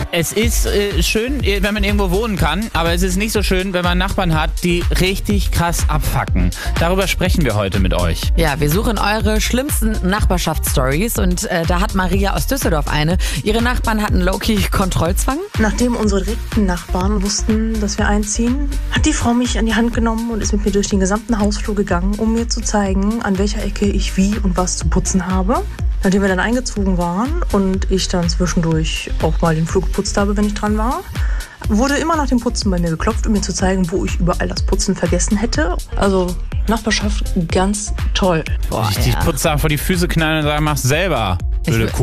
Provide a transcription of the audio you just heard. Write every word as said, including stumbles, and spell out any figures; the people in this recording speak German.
Es ist äh, schön, wenn man irgendwo wohnen kann, aber es ist nicht so schön, wenn man Nachbarn hat, die richtig krass abfacken. Darüber sprechen wir heute mit euch. Ja, wir suchen eure schlimmsten Nachbarschaftsstories und äh, da hat Maria aus Düsseldorf eine. Ihre Nachbarn hatten low-key Kontrollzwang. Nachdem unsere direkten Nachbarn wussten, dass wir einziehen, hat die Frau mich an die Hand genommen und ist mit mir durch den gesamten Hausflur gegangen, um mir zu zeigen, an welcher Ecke ich wie und was zu putzen habe. Nachdem wir dann eingezogen waren und ich dann zwischendurch auch mal den Flur geputzt habe, wenn ich dran war, wurde immer nach dem Putzen bei mir geklopft, um mir zu zeigen, wo ich überall das Putzen vergessen hätte. Also Nachbarschaft ganz toll. Boah, ich ja. dich Putzer vor die Füße knallen und sagen, mach's selber. Blöde Kuh.